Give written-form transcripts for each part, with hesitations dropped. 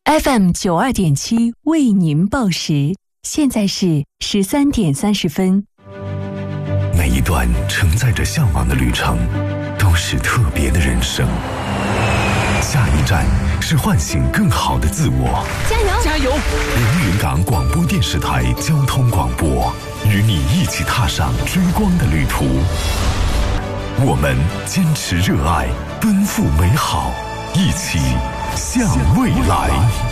FM92.7为您报时，现在是13点30分。 每一段承载着向往的旅程，都是特别的人生。下一站是唤醒更好的自我。 加油！ 加油！ 连云港广播电视台交通广播，与你一起踏上追光的旅途。我们坚持热爱，奔赴美好，一起向未来。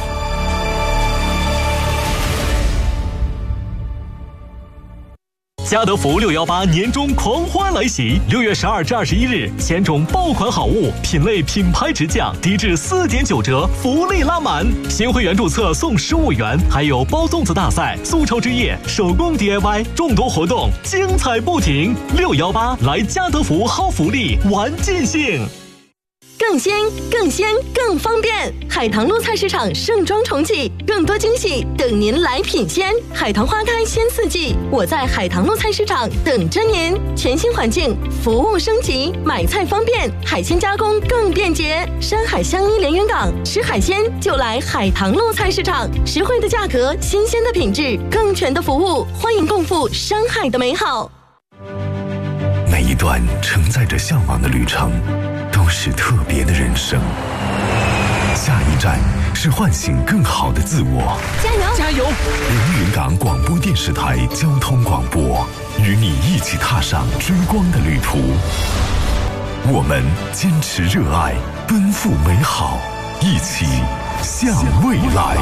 家得福618年终狂欢来袭，6月12至21日，千种爆款好物，品类品牌直降，低至4.9折，福利拉满。新会员注册送15元，还有包粽子大赛、素抽之夜、手工 DIY， 众多活动，精彩不停。618来家得福薅福利，玩尽兴。 更鲜、更鲜、更方便！海棠路菜市场盛装重启，更多惊喜等您来品鲜。海棠花开鲜四季，我在海棠路菜市场等着您。全新环境，服务升级，买菜方便，海鲜加工更便捷。山海相依连云港，吃海鲜就来海棠路菜市场，实惠的价格，新鲜的品质，更全的服务，欢迎共赴山海的美好。 每一段承载着向往的旅程，都是特别的人生。下一站是唤醒更好的自我。 加油！ 加油！ 连云港广播电视台交通广播，与你一起踏上追光的旅途。我们坚持热爱，奔赴美好，一起向未来。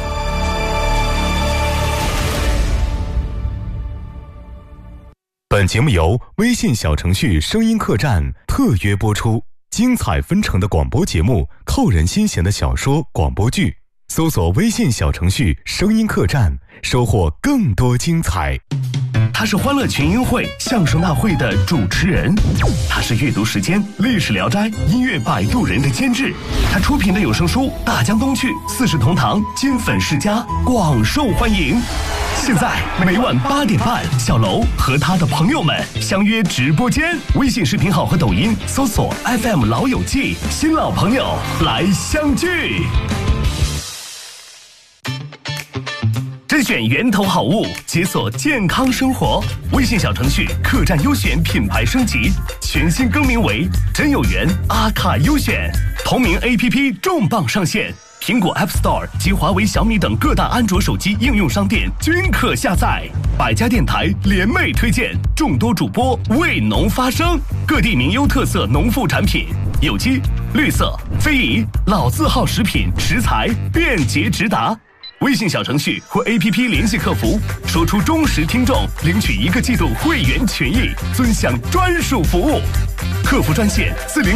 本节目由微信小程序声音客栈特约播出，精彩纷呈的广播节目，扣人心弦的小说广播剧，搜索微信小程序声音客栈，收获更多精彩。 他是欢乐群英会相声大会的主持人，他是阅读时间历史聊斋音乐摆渡人的监制，他出品的有声书大江东去、四世同堂、金粉世家广受欢迎。现在每晚8点半，小楼和他的朋友们相约直播间，微信视频号和抖音搜索 FM 老友记，新老朋友来相聚。甄选源头好物，解锁健康生活。微信小程序客栈优选品牌升级，全新更名为真有缘阿卡优选。同名 APP 重磅上线，苹果 App Store 及华为、小米等各大安卓手机应用商店均可下载。百家电台联袂推荐，众多主播为农发声，各地名优特色农副产品，有机、绿色、非遗、老字号食品食材便捷直达。微信小程序或 APP 联系客服，说出忠实听众，领取1个季度会员权益，尊享专属服务。客服专线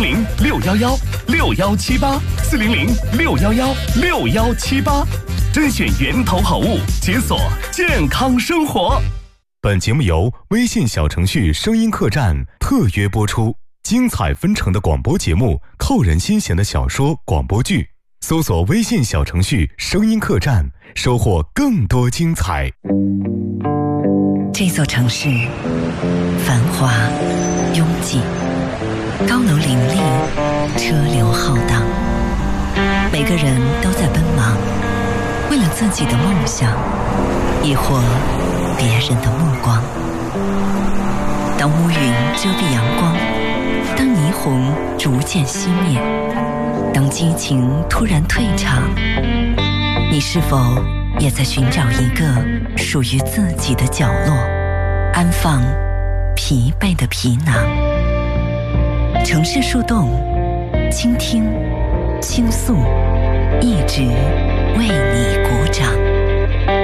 400-611-6178，400-611-6178，甄选源头好物，解锁健康生活。 本节目由微信小程序声音客栈特约播出，精彩纷呈的广播节目，扣人心弦的小说广播剧，搜索微信小程序声音客栈，收获更多精彩。 这座城市繁华拥挤，高楼林立，车流浩荡，每个人都在奔忙，为了自己的梦想，亦或别人的目光。当乌云遮蔽阳光，当霓虹逐渐熄灭，当激情突然退场，你是否也在寻找一个属于自己的角落，安放疲惫的皮囊？城市树洞，倾听，倾诉，一直为你